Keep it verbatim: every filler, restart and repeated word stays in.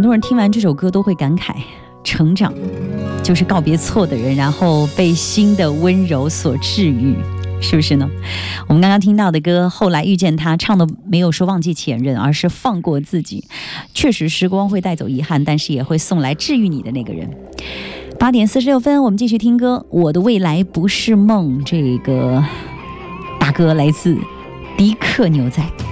多人听完这首歌都会感慨，成长就是告别错的人，然后被新的温柔所治愈，是不是呢？我们刚刚听到的歌《后来遇见他》，唱的没有说忘记前任，而是放过自己。确实时光会带走遗憾，但是也会送来治愈你的那个人。八点四十六分，我们继续听歌。我的未来不是梦，这个大歌来自迪克牛仔。